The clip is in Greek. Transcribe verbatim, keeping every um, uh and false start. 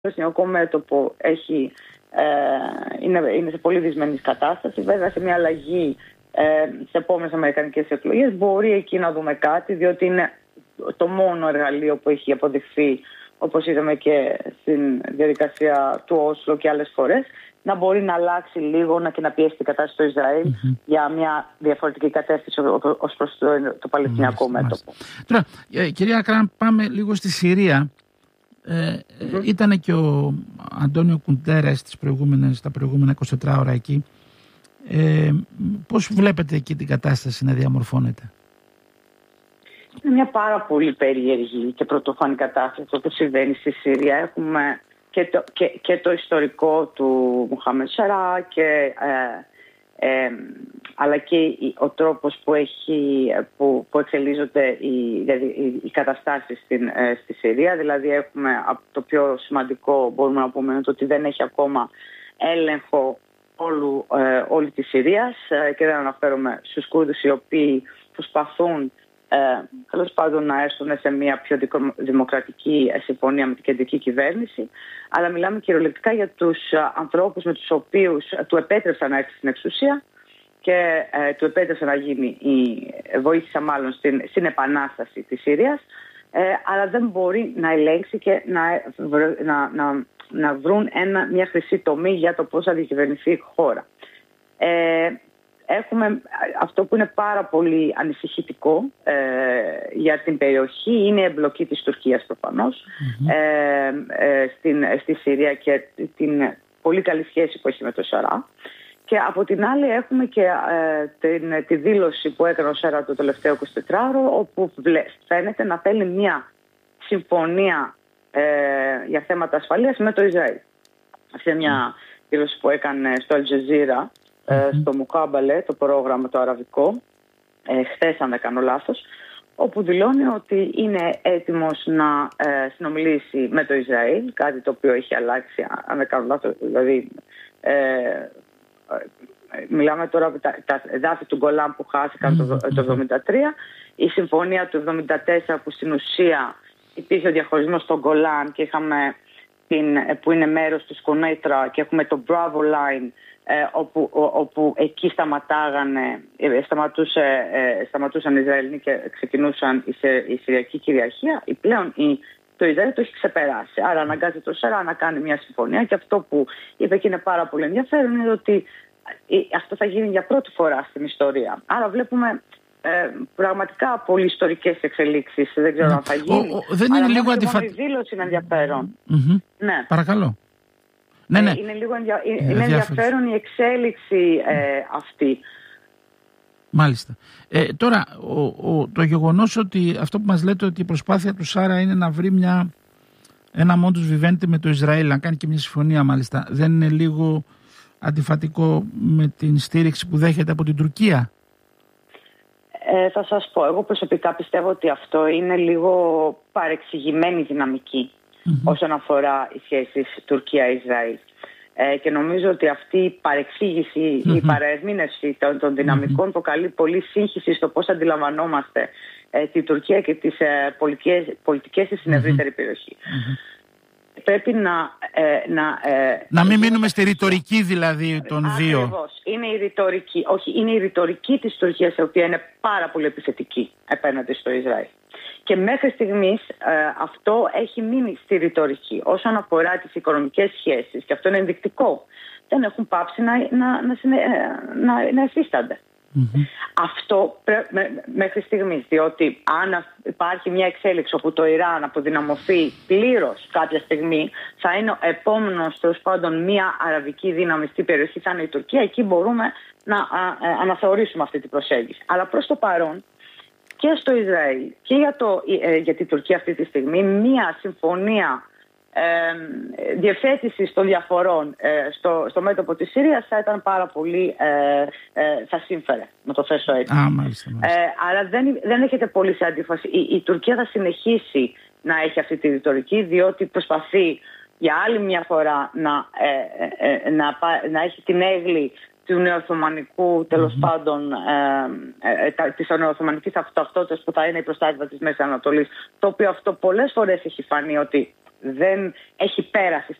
Παλαιστινιακό μέτωπο έχει, ε, είναι, είναι σε πολύ δυσμενής κατάσταση. Βέβαια, σε μια αλλαγή ε, σε επόμενες αμερικανικές εκλογές μπορεί εκεί να δούμε κάτι, διότι είναι το μόνο εργαλείο που έχει αποδειχθεί, όπως είδαμε και στην διαδικασία του Όσλο και άλλες φορές, να μπορεί να αλλάξει λίγο να και να πιέσει την κατάσταση στο Ισραήλ mm-hmm. για μια διαφορετική κατεύθυνση ως προς το, το Παλαιστινιακό mm-hmm. μέτωπο. Τώρα, ε, κυρία Ακράν, πάμε λίγο στη Συρία. Ε, mm-hmm. Ήταν και ο Αντώνιο Κουντέρας τις προηγούμενες, τα προηγούμενα είκοσι τέσσερις ώρα εκεί. Ε, πώς βλέπετε εκεί την κατάσταση να διαμορφώνεται? Είναι μια πάρα πολύ περίεργη και πρωτοφανή κατάσταση αυτό που συμβαίνει στη Συρία. Έχουμε και το, και, και το ιστορικό του Μοχάμεντ Σαρά και, ε, ε, αλλά και ο τρόπος που, έχει, που, που εξελίσσονται οι, δηλαδή, οι καταστάσεις στην, ε, στη Συρία. Δηλαδή έχουμε το πιο σημαντικό, μπορούμε να πούμε, το ότι δεν έχει ακόμα έλεγχο όλου, ε, όλη της Συρίας ε, και δεν αναφέρομαι στους Κούρδους οι οποίοι προσπαθούν Ε, τέλος πάντων να έρθουν σε μια πιο δημοκρατική συμφωνία με την κεντρική κυβέρνηση, αλλά μιλάμε κυριολεκτικά για τους ανθρώπους με τους οποίους του επέτρεψαν να έρθει στην εξουσία και ε, του επέτρεψαν να γίνει η βοήθησα μάλλον στην, στην επανάσταση της Συρίας, ε, αλλά δεν μπορεί να ελέγξει και να, να, να, να βρουν ένα, μια χρυσή τομή για το πώς θα διακυβερνηθεί η χώρα. Ε, Έχουμε αυτό που είναι πάρα πολύ ανησυχητικό ε, για την περιοχή, είναι η εμπλοκή της Τουρκίας προφανώς mm-hmm. ε, ε, στην, στη Συρία και την πολύ καλή σχέση που έχει με το Σαρά. Και από την άλλη έχουμε και ε, την, τη δήλωση που έκανε ο Σαρά το τελευταίο εικοσιτετράωρο, όπου φαίνεται να θέλει μια συμφωνία ε, για θέματα ασφαλείας με το Ισραήλ. Αυτή είναι μια δήλωση που έκανε στο Al-Jazeera, Mm-hmm. στο Μουκάμπαλε, το πρόγραμμα το αραβικό, ε, χθες αν δεν κάνω λάθος, όπου δηλώνει ότι είναι έτοιμος να ε, συνομιλήσει με το Ισραήλ, κάτι το οποίο έχει αλλάξει, αν δεν κάνω λάθος, δηλαδή ε, ε, μιλάμε τώρα από τα, τα εδάφη του Γκολάν που χάθηκαν mm-hmm. το, το εβδομήντα τρία, η συμφωνία του εβδομήντα τέσσερα που στην ουσία υπήρχε ο διαχωρισμός στον Γκολάν και είχαμε την, που είναι μέρος του Σκονέτρα και έχουμε το Bravo Line, Ε, όπου, ο, όπου εκεί σταματάγανε, ε, σταματούσε, ε, σταματούσαν οι Ισραηλοί και ξεκινούσαν η, η Συριακή κυριαρχία. Η πλέον η, το Ισραήλ το έχει ξεπεράσει. Άρα αναγκάζεται το Σαρά να κάνει μια συμφωνία και αυτό που είπε και είναι πάρα πολύ ενδιαφέρον είναι ότι ε, αυτό θα γίνει για πρώτη φορά στην ιστορία. Άρα βλέπουμε ε, πραγματικά πολύ ιστορικές εξελίξεις. Δεν ξέρω mm. αν θα γίνει. Ο, ο, δεν είναι λίγο αντιφατικό. Η δήλωση είναι ενδιαφέρον. Mm-hmm. Ναι. Παρακαλώ. Ναι, ναι. Είναι, λίγο ενδια... είναι ενδιαφέρον η εξέλιξη ε, αυτή. Μάλιστα. Ε, τώρα, ο, ο, το γεγονός ότι αυτό που μας λέτε ότι η προσπάθεια του Σάρα είναι να βρει μια, ένα modus vivendi με το Ισραήλ, να κάνει και μια συμφωνία μάλιστα, δεν είναι λίγο αντιφατικό με την στήριξη που δέχεται από την Τουρκία? Ε, θα σας πω, εγώ προσωπικά πιστεύω ότι αυτό είναι λίγο παρεξηγημένη δυναμική. Mm-hmm. όσον αφορά οι σχέσεις Τουρκία-Ισραήλ. Ε, και νομίζω ότι αυτή η παρεξήγηση, mm-hmm. η παραερμήνευση των, των δυναμικών mm-hmm. προκαλεί πολύ σύγχυση στο πώς αντιλαμβανόμαστε ε, τη Τουρκία και τις ε, πολιτικές, πολιτικές της στην ευρύτερη mm-hmm. περιοχή. Mm-hmm. Πρέπει να... Ε, να, ε, να μην μείνουμε στη ρητορική δηλαδή των ακριβώς. δύο. Ακριβώς. Είναι η ρητορική, όχι, είναι η ρητορική της Τουρκίας, η οποία είναι πάρα πολύ επιθετική απέναντι στο Ισραήλ. Και μέχρι στιγμής ε, αυτό έχει μείνει στη ρητορική. Όσον αφορά τις οικονομικές σχέσεις, και αυτό είναι ενδεικτικό, δεν έχουν πάψει να, να, να, να, να εφίστανται. Mm-hmm. Αυτό πρέ, με, μέχρι στιγμής, διότι αν υπάρχει μια εξέλιξη όπου το Ιράν αποδυναμωθεί πλήρως κάποια στιγμή, θα είναι ο επόμενος τέλος πάντων μια αραβική δύναμη στην περιοχή, θα είναι η Τουρκία. Εκεί μπορούμε να α, α, αναθεωρήσουμε αυτή την προσέγγιση. Αλλά προς το παρόν, και στο Ισραήλ και για, το, ε, για την Τουρκία αυτή τη στιγμή μία συμφωνία ε, διευθέτησης των διαφορών ε, στο, στο μέτωπο της Συρίας θα ήταν πάρα πολύ, ε, ε, θα σύμφερε, να το θέσω έτσι. Α, μάλιστα, μάλιστα. Ε, αλλά δεν, δεν έχετε πολύ σε αντίφαση. Η, η Τουρκία θα συνεχίσει να έχει αυτή τη ρητορική, διότι προσπαθεί για άλλη μια φορά να, ε, ε, ε, να, να έχει την έγκλη του νεοοθωμανικού, τέλος mm-hmm. πάντων, ε, ε, ε, της νεοοθωμανικής ταυτότητας που θα είναι η προστάτευα της Μέσης Ανατολής, το οποίο αυτό πολλές φορές έχει φανεί ότι δεν έχει πέρασει